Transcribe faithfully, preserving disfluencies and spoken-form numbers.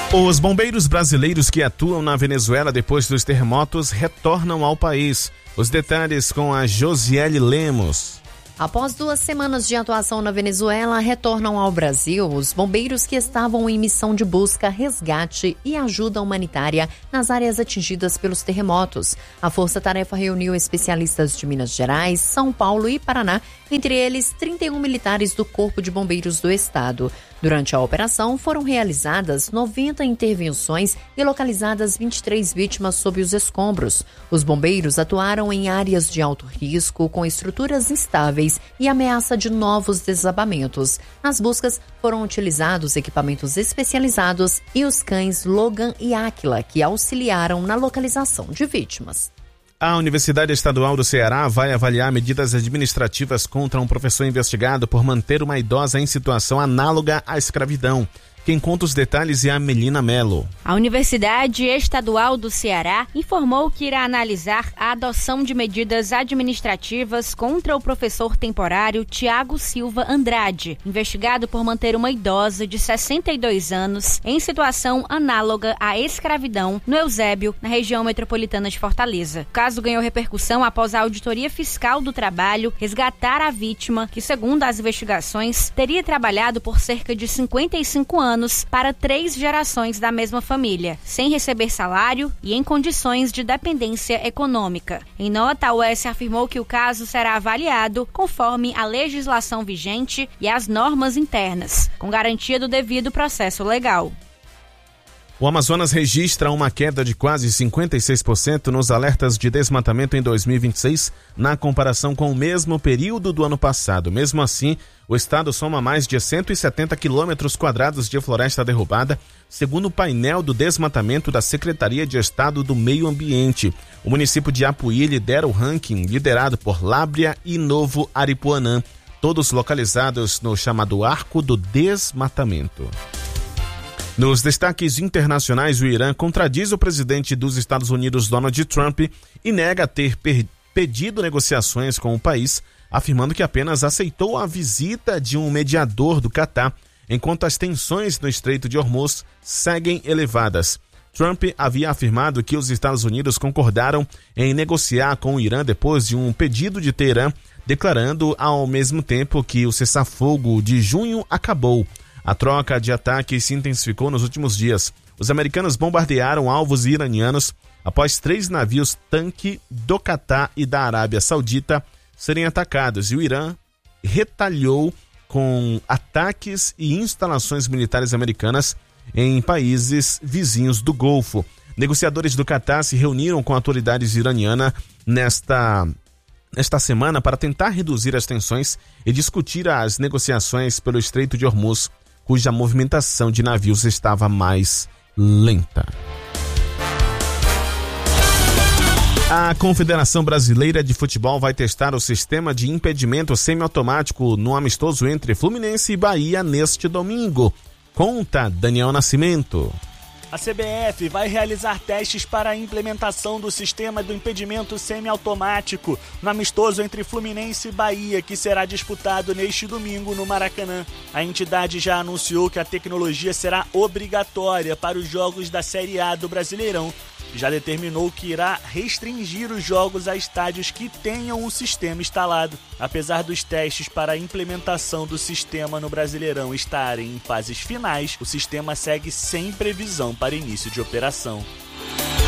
Os bombeiros brasileiros que atuam na Venezuela depois dos terremotos retornam ao país. Os detalhes com a Josiele Lemos. Após duas semanas de atuação na Venezuela, retornam ao Brasil os bombeiros que estavam em missão de busca, resgate e ajuda humanitária nas áreas atingidas pelos terremotos. A força-tarefa reuniu especialistas de Minas Gerais, São Paulo e Paraná, entre eles trinta e um militares do Corpo de Bombeiros do Estado. Durante a operação, foram realizadas noventa intervenções e localizadas vinte e três vítimas sob os escombros. Os bombeiros atuaram em áreas de alto risco, com estruturas instáveis e ameaça de novos desabamentos. Nas buscas, foram utilizados equipamentos especializados e os cães Logan e Áquila, que auxiliaram na localização de vítimas. A Universidade Estadual do Ceará vai avaliar medidas administrativas contra um professor investigado por manter uma idosa em situação análoga à escravidão. Quem conta os detalhes é a Melina Mello. A Universidade Estadual do Ceará informou que irá analisar a adoção de medidas administrativas contra o professor temporário Tiago Silva Andrade, investigado por manter uma idosa de sessenta e dois anos em situação análoga à escravidão no Eusébio, na região metropolitana de Fortaleza. O caso ganhou repercussão após a Auditoria Fiscal do Trabalho resgatar a vítima, que, segundo as investigações, teria trabalhado por cerca de cinquenta e cinco anos para três gerações da mesma família, sem receber salário e em condições de dependência econômica. Em nota, a U E S afirmou que o caso será avaliado conforme a legislação vigente e as normas internas, com garantia do devido processo legal. O Amazonas registra uma queda de quase cinquenta e seis por cento nos alertas de desmatamento em dois mil e vinte e seis, na comparação com o mesmo período do ano passado. Mesmo assim, o estado soma mais de cento e setenta quilômetros quadrados de floresta derrubada, segundo o painel do desmatamento da Secretaria de Estado do Meio Ambiente. O município de Apuí lidera o ranking, liderado por Lábrea e Novo Aripuanã, todos localizados no chamado Arco do Desmatamento. Nos destaques internacionais, o Irã contradiz o presidente dos Estados Unidos, Donald Trump, e nega ter per- pedido negociações com o país, afirmando que apenas aceitou a visita de um mediador do Catar, enquanto as tensões no Estreito de Hormuz seguem elevadas. Trump havia afirmado que os Estados Unidos concordaram em negociar com o Irã depois de um pedido de Teherã, declarando ao mesmo tempo que o cessar-fogo de junho acabou. A troca de ataques se intensificou nos últimos dias. Os americanos bombardearam alvos iranianos após três navios tanque do Catar e da Arábia Saudita serem atacados, e o Irã retaliou com ataques e instalações militares americanas em países vizinhos do Golfo. Negociadores do Catar se reuniram com autoridades iranianas nesta, nesta semana para tentar reduzir as tensões e discutir as negociações pelo Estreito de Hormuz, cuja movimentação de navios estava mais lenta. A Confederação Brasileira de Futebol vai testar o sistema de impedimento semiautomático no amistoso entre Fluminense e Bahia neste domingo. Conta Daniel Nascimento. A C B F vai realizar testes para a implementação do sistema do impedimento semiautomático no amistoso entre Fluminense e Bahia, que será disputado neste domingo no Maracanã. A entidade já anunciou que a tecnologia será obrigatória para os jogos da Série A do Brasileirão. Já determinou que irá restringir os jogos a estádios que tenham um sistema instalado. Apesar dos testes para a implementação do sistema no Brasileirão estarem em fases finais, o sistema segue sem previsão para início de operação.